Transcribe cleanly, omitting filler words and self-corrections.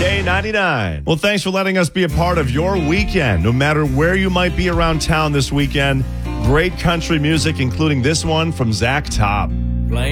K99. Well, thanks for letting us be a part of your weekend. No matter where you might be around town this weekend, great country music, including this one from Zach Top.